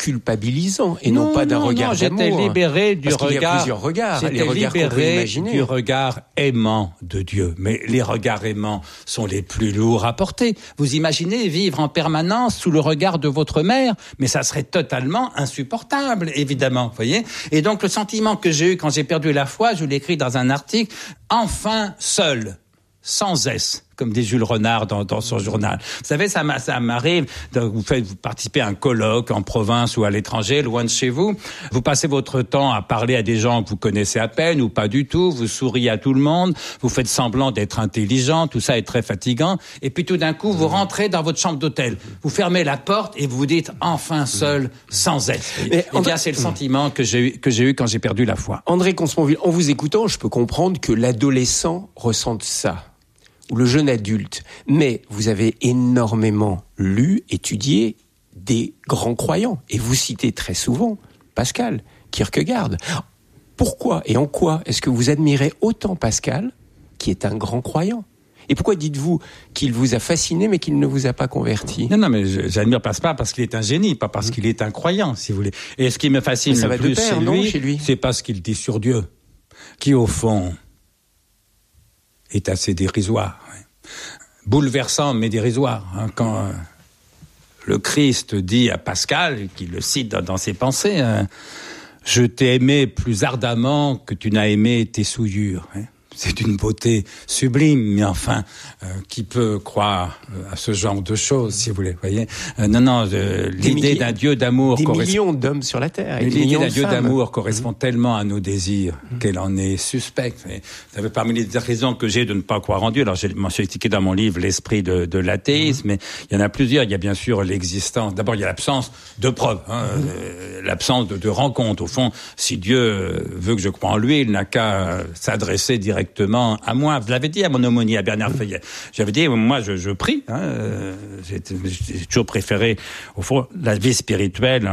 culpabilisant et non pas d'un regard d'amour. J'étais libéré du regard. Parce qu'il y a plusieurs regards. J'étais les regards qu'on peut imaginer. Du regard aimant de Dieu. Mais les regards aimants sont les plus lourds à porter. Vous imaginez vivre en permanence sous le regard de votre mère, mais ça serait totalement insupportable, évidemment, vous voyez. Et donc le sentiment que j'ai eu quand j'ai perdu la foi, je l'ai écrit dans un article, enfin seul, sans S, comme dit Jules Renard dans son journal. Vous savez, ça m'arrive, vous participez à un colloque en province ou à l'étranger, loin de chez vous. Vous passez votre temps à parler à des gens que vous connaissez à peine ou pas du tout. Vous souriez à tout le monde. Vous faites semblant d'être intelligent. Tout ça est très fatigant. Et puis tout d'un coup, vous rentrez dans votre chambre d'hôtel. Vous fermez la porte et vous vous dites enfin seul, sans être. Et bien, c'est le sentiment que j'ai eu quand j'ai perdu la foi. André Comte-Sponville, en vous écoutant, je peux comprendre que l'adolescent ressente ça, ou le jeune adulte, mais vous avez énormément lu, étudié des grands croyants, et vous citez très souvent Pascal, Kierkegaard. Pourquoi et en quoi est-ce que vous admirez autant Pascal, qui est un grand croyant ? Et pourquoi dites-vous qu'il vous a fasciné, mais qu'il ne vous a pas converti ? Non, mais j'admire Pascal parce qu'il est un génie, pas parce qu'il est un croyant, si vous voulez. Et ce qui me fascine le plus chez lui, c'est pas ce qu'il dit sur Dieu, qui au fond est assez dérisoire, bouleversant mais dérisoire. Quand le Christ dit à Pascal, qui le cite dans ses pensées, je t'ai aimé plus ardemment que tu n'as aimé tes souillures. C'est d'une beauté sublime, mais enfin, qui peut croire à ce genre de choses, si vous voulez, voyez. L'idée d'un Dieu d'amour... Des millions d'hommes sur la Terre, et des millions de femmes. L'idée d'un Dieu d'amour correspond tellement à nos désirs qu'elle en est suspecte. Vous savez, parmi les raisons que j'ai de ne pas croire en Dieu, alors j'ai expliqué dans mon livre l'esprit de l'athéisme, mais il y en a plusieurs. Il y a bien sûr l'existence. D'abord, il y a l'absence de preuves, l'absence de rencontre. Au fond, si Dieu veut que je croie en lui, il n'a qu'à s'adresser directement à moi. Je l'avais dit à mon aumônier, à Bernard Feuillet. J'avais dit, moi, je prie. J'ai toujours préféré, au fond, la vie spirituelle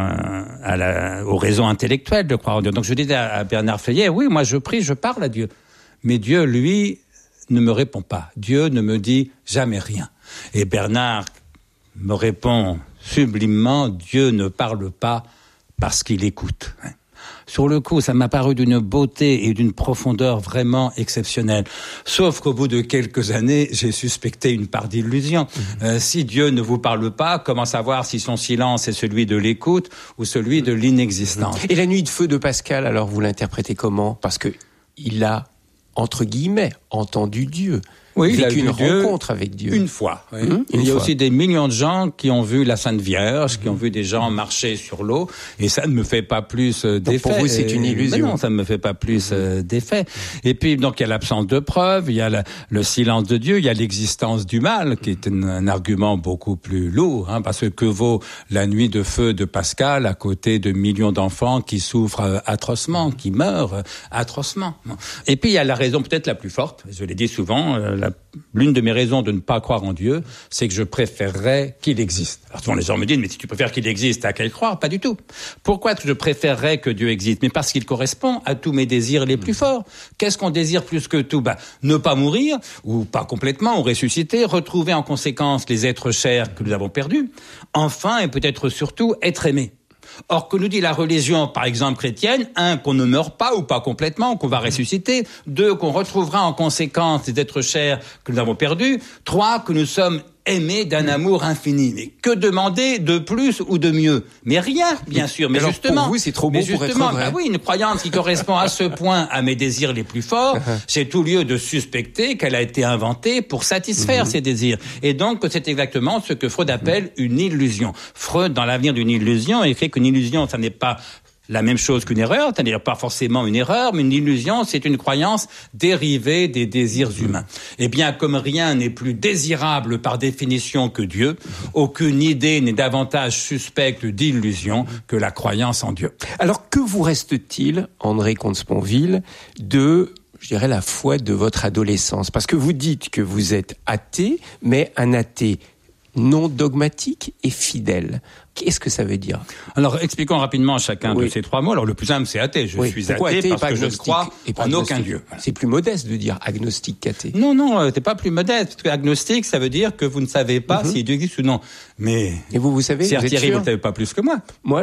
aux raisons intellectuelles de croire en Dieu. Donc, je disais à Bernard Feuillet, oui, moi, je prie, je parle à Dieu. Mais Dieu, lui, ne me répond pas. Dieu ne me dit jamais rien. Et Bernard me répond sublimement, Dieu ne parle pas parce qu'il écoute. Sur le coup, ça m'a paru d'une beauté et d'une profondeur vraiment exceptionnelle. Sauf qu'au bout de quelques années, j'ai suspecté une part d'illusion. Si Dieu ne vous parle pas, comment savoir si son silence est celui de l'écoute ou celui de l'inexistence ? Et la nuit de feu de Pascal, alors vous l'interprétez comment ? Parce que il a, entre guillemets, entendu Dieu. Oui, il a vécu une Dieu rencontre avec Dieu. Une fois. Oui. Il y a aussi des millions de gens qui ont vu la Sainte Vierge, qui ont vu des gens marcher sur l'eau, et ça ne me fait pas plus d'effet. Donc pour vous, c'est une illusion. Mais non, ça ne me fait pas plus d'effet. Et puis, donc, il y a l'absence de preuves, il y a le silence de Dieu, il y a l'existence du mal, qui est un argument beaucoup plus lourd, parce que vaut la nuit de feu de Pascal à côté de millions d'enfants qui souffrent atrocement, qui meurent atrocement. Et puis, il y a la raison peut-être la plus forte, je l'ai dit souvent, l'une de mes raisons de ne pas croire en Dieu, c'est que je préférerais qu'il existe. Alors souvent les gens me disent, mais si tu préfères qu'il existe, t'as qu'à y croire. Pas du tout. Pourquoi est-ce que je préférerais que Dieu existe ? Mais parce qu'il correspond à tous mes désirs les plus forts. Qu'est-ce qu'on désire plus que tout ? Ne pas mourir, ou pas complètement, ou ressusciter, retrouver en conséquence les êtres chers que nous avons perdus. Enfin, et peut-être surtout, être aimé. Or, que nous dit la religion, par exemple chrétienne, 1, qu'on ne meurt pas ou pas complètement, qu'on va ressusciter, 2, qu'on retrouvera en conséquence les êtres chers que nous avons perdus, 3, que nous sommes aimés d'un amour infini. Mais que demander de plus ou de mieux ? Mais rien, bien sûr. Mais alors, justement, pour vous, c'est trop beau pour être vrai. Oui, une croyance qui correspond à ce point à mes désirs les plus forts, j'ai tout lieu de suspecter qu'elle a été inventée pour satisfaire ces désirs. Et donc, c'est exactement ce que Freud appelle une illusion. Freud, dans l'avenir d'une illusion, écrit qu'une illusion, ça n'est pas la même chose qu'une erreur, c'est-à-dire pas forcément une erreur, mais une illusion, c'est une croyance dérivée des désirs humains. Eh bien, comme rien n'est plus désirable par définition que Dieu, aucune idée n'est davantage suspecte d'illusion que la croyance en Dieu. Alors, que vous reste-t-il, André Comte-Sponville, de, je dirais, la foi de votre adolescence ? Parce que vous dites que vous êtes athée, mais un athée non dogmatique et fidèle. Qu'est-ce que ça veut dire ? Alors, expliquons rapidement chacun de ces trois mots. Alors, le plus simple, c'est athée. Je suis athée parce que je ne crois en aucun Dieu. Voilà. C'est plus modeste de dire agnostique qu'athée. Non, c'est pas plus modeste. Parce que agnostique, ça veut dire que vous ne savez pas si Dieu existe ou non. Mais et vous savez, Thierry, vous ne savez pas plus que moi. Moi,